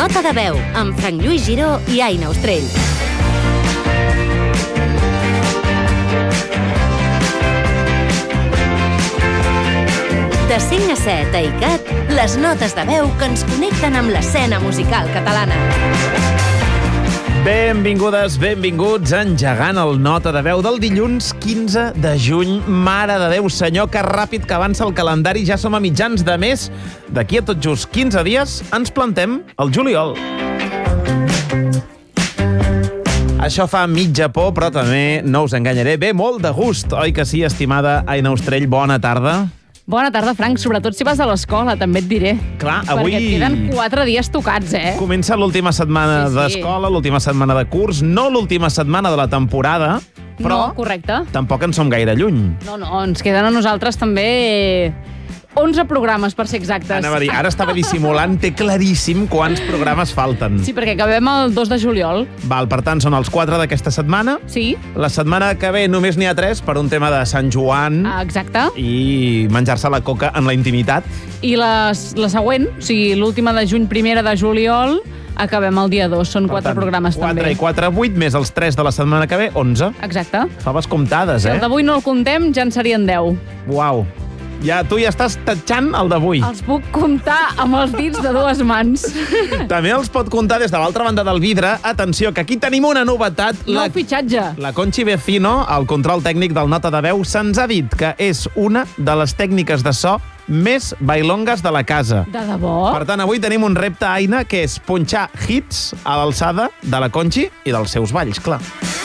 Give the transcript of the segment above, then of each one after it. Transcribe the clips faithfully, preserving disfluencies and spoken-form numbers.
Nota de veu, amb Frank Lluís Giró i Aina Ostrell. De cinc a set a ICAT, les notes de veu que ens connecten amb l'escena musical catalana. Benvingudes, benvinguts a Engegant el Nota de Veu del dilluns quinze de juny. Mare de Déu, senyor, que ràpid que avança el calendari. Ja som a mitjans de mes. D'aquí a tot just quinze dies ens plantem al juliol. Això fa mitja por, però també no us enganyaré. Ve molt de gust, oi que sí, estimada Aina Ostrell? Bona tarda. Bona tarda, Frank, sobretot si vas a l'escola, també et diré. Clar, avui... Perquè et queden quatre dies tocats, eh? Comença l'última setmana Sí, sí. d'escola, l'última setmana de curs, no l'última setmana de la temporada, però No, correcte. tampoc en som gaire lluny. No, no, ens queden a nosaltres també onze programes, per ser exactes. Anava a dir, ara estava dissimulant, té claríssim quants programes falten. Sí, perquè acabem el dos de juliol. Val, per tant, són els quatre d'aquesta setmana. Sí, La setmana que ve només n'hi ha tres per un tema de Sant Joan ah, exacte. i menjar-se la coca en la intimitat. I la, la següent, o sigui, l'última de juny, primera de juliol, acabem el dia dos. Són Per quatre tant, programes quatre també. i quatre, vuit, més els tres de la setmana que ve, onze. Exacte. Faves comptades, Si eh? el d'avui no el comptem, ja en serien deu. Uau. Ja, tu ja estàs tatxant el d'avui. Els puc comptar amb els dits de dues mans. També els pot comptar des de l'altra banda del vidre. Atenció, que aquí tenim una novetat. Nou La, fitxatge. la Conchi Vecino, el control tècnic del Nota de Veu, se'ns ha dit que és una de les tècniques de so més bailongues de la casa. De debò? Per tant, avui tenim un repte, Aina, que és punxar hits a l'alçada de la Conchi i dels seus balls, clar.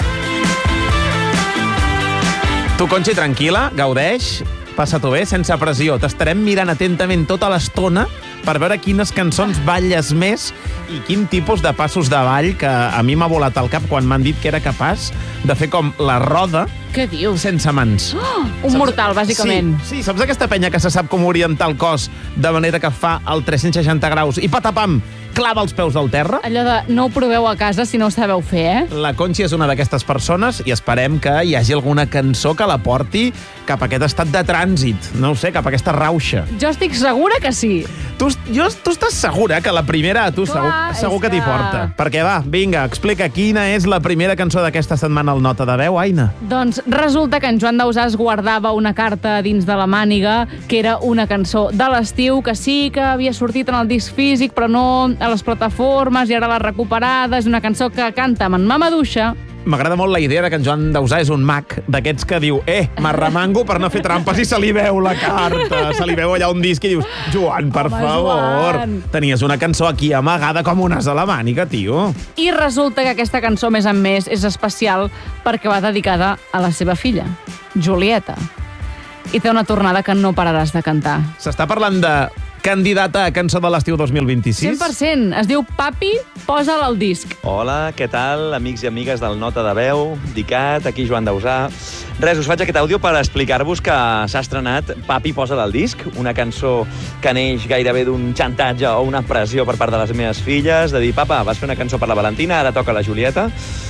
Tu, Conchi, tranquil·la, gaudeix, passa-t'ho bé, sense pressió. T'estarem mirant atentament tota l'estona per veure quines cançons balles més i quin tipus de passos de ball, que a mi m'ha volat al cap quan m'han dit que era capaç de fer com la roda Què dius? sense mans. Oh, un mortal, bàsicament. Sí, sí, saps aquesta penya que se sap com orientar el cos de manera que fa el tres-cents seixanta graus i patapam, clava els peus al terra? Allò de no ho proveu a casa si no ho sabeu fer, eh? La Conchi és una d'aquestes persones i esperem que hi hagi alguna cançó que la porti cap a aquest estat de trànsit, no ho sé, cap a aquesta rauxa. Jo estic segura que sí. Tu, jo, tu estàs segura que la primera a tu Clar, segur, segur és que t'hi que- porta? Perquè va, vinga, explica quina és la primera cançó d'aquesta setmana al Nota de Veu, Aina. Doncs resulta que en Joan Dausà es guardava una carta dins de la màniga que era una cançó de l'estiu que sí que havia sortit en el disc físic però no a les plataformes i ara l'ha recuperada. És una cançó que canta amb en Mamaduixa. M'agrada molt la idea de que en Joan Dausà és un mag d'aquests que diu eh, m'arremango per no fer trampes i se li veu la carta, se li veu allà un disc i dius Joan, per Home, favor, Joan. tenies una cançó aquí amagada com un as a la màniga, tio. I resulta que aquesta cançó, més a més, és especial perquè va dedicada a la seva filla, Julieta. I té una tornada que no pararàs de cantar. S'està parlant de candidata a cançó de l'estiu dos mil vint-i-sis? cent per cent. Es diu Papi, posa'l al disc. Hola, què tal, amics i amigues del Nota de Veu, Dicat, aquí Joan Dausà. Res, us faig aquest àudio per explicar-vos que s'ha estrenat Papi, posa al disc, una cançó que neix gairebé d'un xantatge o una pressió per part de les meves filles, de dir, papa, vas fer una cançó per la Valentina, ara toca la Julieta.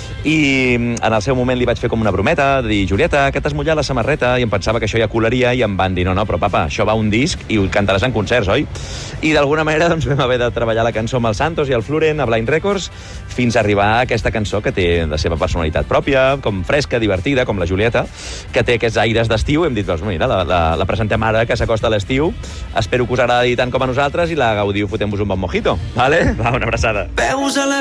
I en el seu moment li vaig fer com una brometa, de dir, Julieta, que t'has mullat la samarreta, i em pensava que això ja colaria, i em van dir, no, no, però papa, això va un disc i ho cantaràs en concerts, oi? I d'alguna manera doncs, vam haver de treballar la cançó amb el Santos i el Floren a Blind Records fins a arribar a aquesta cançó que té la seva personalitat pròpia, com fresca, divertida, com la Julieta, que té aquests aires d'estiu. Hem dit, doncs, mira, la, la, la presentem ara, que s'acosta a l'estiu. Espero que us agradi tant com a nosaltres i la gaudiu fotent-vos un bon mojito, vale? Va, una abraçada. Veus a la